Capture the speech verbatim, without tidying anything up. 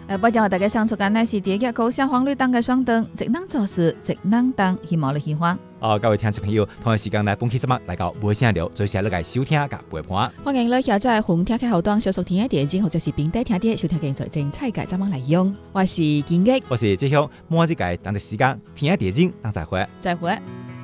誒，不過大家相處緊呢是第一個小黃綠燈嘅雙燈，職能做事，職能燈，希望你喜歡。 哦，各位聽眾朋友，同一時間呢，本期節目嚟到尾聲了，最後嚟收聽嘅陪伴。 歡迎你下載紅聽嘅後端，小熟聽嘅電影或者是並帶聽啲收聽嘅最精彩嘅節目內容。我是建益， 我是志雄，每一個當隻時間聽電影，等再會， 再會。